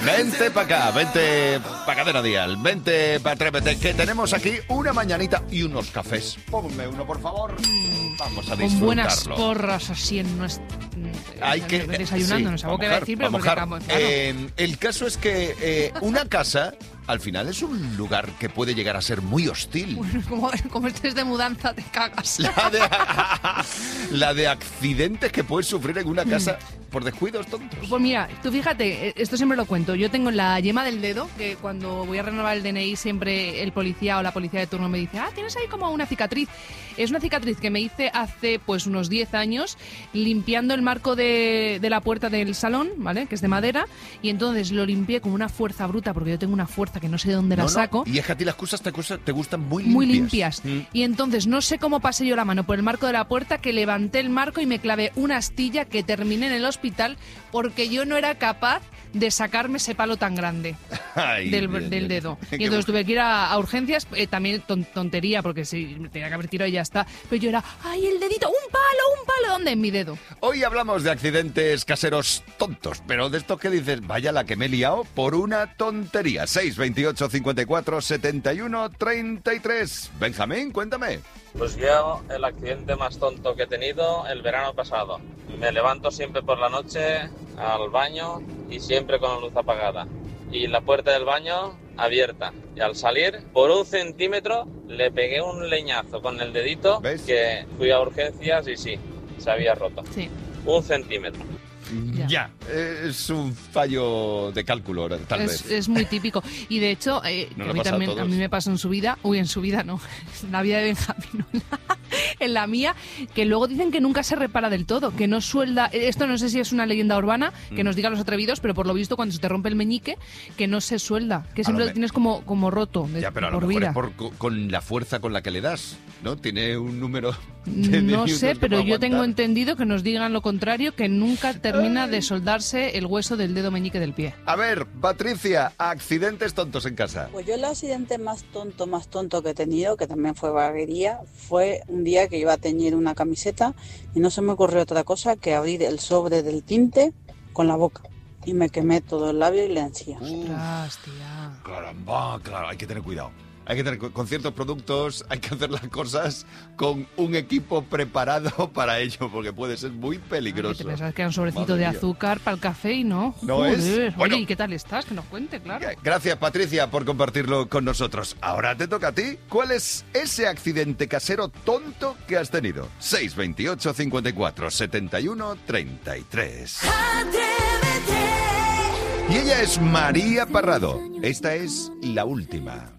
Vente para acá, vente para Cadena Dial, vente para Atrévete, que tenemos aquí una mañanita y unos cafés. Ponme uno, por favor. Vamos a disfrutarlo. Con buenas porras así en nuestro... Hay que desayunando, sí, no sé qué voy a decir, pero porque claro. El caso es que una casa al final es un lugar que puede llegar a ser muy hostil. Bueno, como estés de mudanza te cagas. La de accidentes que puedes sufrir en una casa por descuidos tontos. Pues mira, tú fíjate, esto siempre lo cuento. Yo tengo en la yema del dedo, que cuando voy a renovar el DNI siempre el policía o la policía de turno me dice, tienes ahí como una cicatriz. Es una cicatriz que me hice hace pues unos 10 años limpiando el marco de la puerta del salón, ¿vale? Que es de madera, y entonces lo limpié con una fuerza bruta, porque yo tengo una fuerza que no sé de dónde la saco. Y es que a ti las cosas te gustan muy limpias. Y entonces no sé cómo pasé yo la mano por el marco de la puerta, que levanté el marco y me clavé una astilla que terminé en el hospital porque yo no era capaz de sacarme ese palo tan grande del dedo. Y entonces tuve que ir a urgencias, también tontería, porque sí, tenía que haber tirado y ya está. Pero yo era, el dedito, un palo, ¿dónde? En mi dedo. Hoy hablamos de accidentes caseros tontos, pero de esto que dices, vaya la que me he liado por una tontería. 628 54 71 33. Benjamín, cuéntame. Pues yo el accidente más tonto que he tenido el verano pasado. Me levanto siempre por la noche al baño y siempre con la luz apagada. Y la puerta del baño abierta. Y al salir, por 1 centímetro, le pegué un leñazo con el dedito. ¿Ves? Que fui a urgencias y sí, se había roto. Sí. 1 centímetro. Ya, es un fallo de cálculo, tal vez. Es muy típico. Y de hecho, ¿No que le a mí pasa a también, todos? a mí me pasó en su vida, en su vida no, en la vida de Benjamín, no, en la mía, que luego dicen que nunca se repara del todo, que no suelda. Esto no sé si es una leyenda urbana, que nos digan los atrevidos, pero por lo visto cuando se te rompe el meñique, que no se suelda, que siempre lo tienes como roto Ya, pero a lo por mejor vida. es con la fuerza con la que le das, ¿no? Tiene un número No sé, pero yo tengo entendido entendido que nos digan lo contrario, que nunca termina de soldarse el hueso del dedo meñique del pie. A ver, Patricia, accidentes tontos en casa. Pues yo el accidente más tonto que he tenido, que también fue vaguería, fue un día que iba a teñir una camiseta y no se me ocurrió otra cosa que abrir el sobre del tinte con la boca. Y me quemé todo el labio y la encía. Ostras, tía. Caramba, claro, hay que tener cuidado. Con ciertos productos hay que hacer las cosas con un equipo preparado para ello, porque puede ser muy peligroso. ¿Te pensabas que era un sobrecito Madre de mía. azúcar para el café y no? No Joder. es. Bueno. Oye, ¿y qué tal estás? Que nos cuente, claro. Gracias, Patricia, por compartirlo con nosotros. Ahora te toca a ti. ¿Cuál es ese accidente casero tonto que has tenido? 628 54 71 33. Y ella es María Parrado. Esta es la última.